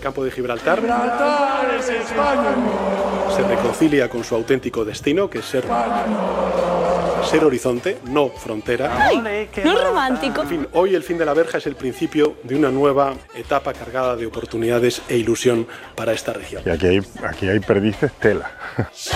campo de Gibraltar. Gibraltar es España. Se reconcilia con su auténtico destino, que es ser horizonte, no frontera. ¡Ay! ¡No es romántico! En fin, hoy el fin de la verja es el principio de una nueva etapa cargada de oportunidades e ilusión para esta región. Y aquí hay perdices tela.